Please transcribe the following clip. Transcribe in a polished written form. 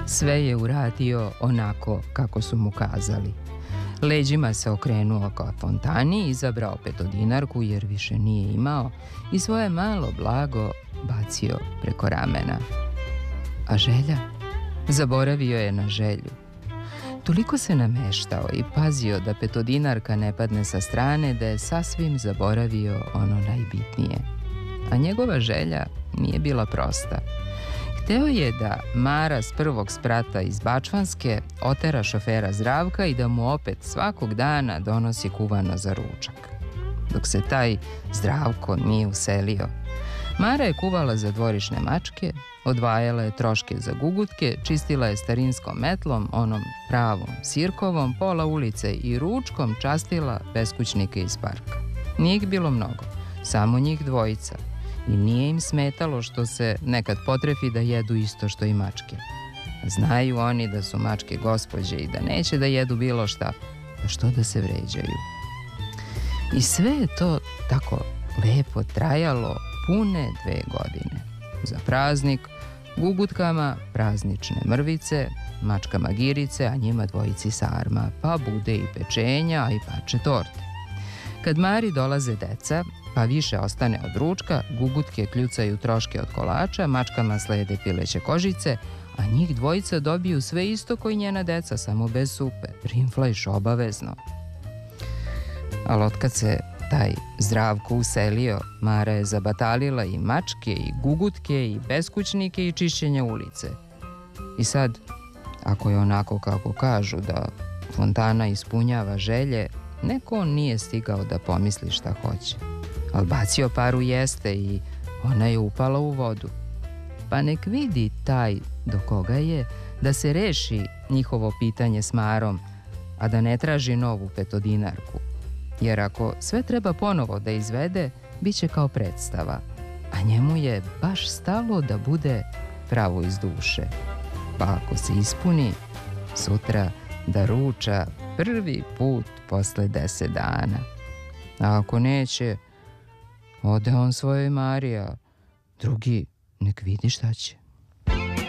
Sve je uradio onako kako su mu kazali. Leđima se okrenuo ka fontani, izabrao petodinarku jer više nije imao i svoje malo blago bacio preko ramena. A želja? Zaboravio je na želju. Toliko se nameštao i pazio da petodinarka ne padne sa strane da je sasvim zaboravio ono najbitnije. A njegova želja nije bila prosta. Hteo je da Mara s prvog sprata iz Bačvanske otera šofera Zdravka i da mu opet svakog dana donosi kuvano za ručak. Dok se taj Zdravko nije uselio, Mara je kuvala za dvorišne mačke, odvajala je troške za gugutke, čistila je starinskom metlom, onom pravom sirkovom, pola ulice i ručkom častila beskućnike iz parka. Nije ih bilo mnogo, samo njih dvojica. I nije im smetalo što se nekad potrefi da jedu isto što i mačke. Znaju oni da su mačke gospođe i da neće da jedu bilo šta, pa što da se vređaju. I sve je to tako lepo trajalo pune 2 godine. Za praznik, gugutkama praznične mrvice, mačkama girice, a njima dvojici sarma, pa bude i pečenja, a i parče torte. Kad Mari dolaze deca, pa više ostane od ručka, gugutke kljucaju troške od kolača, mačkama slede pileće kožice, a njih dvojica dobiju sve isto koji njena deca, samo bez supe, rinflajš obavezno. Ali otkad se taj Zdravko uselio, Mara je zabatalila i mačke, i gugutke, i beskućnike, i čišćenje ulice. I sad, ako je onako kako kažu da fontana ispunjava želje, neko nije stigao da pomisli šta hoće. Ali bacio paru jeste i ona je upala u vodu. Pa nek vidi taj do koga je da se reši njihovo pitanje s Marom, a da ne traži novu petodinarku. Jer ako sve treba ponovo da izvede, bit će kao predstava. A njemu je baš stalo da bude pravo iz duše. Pa ako se ispuni, sutra da ruča prvi put posle 10 dana. A ako neće, ode on svojoj Mari, a drugi nek vidi šta će.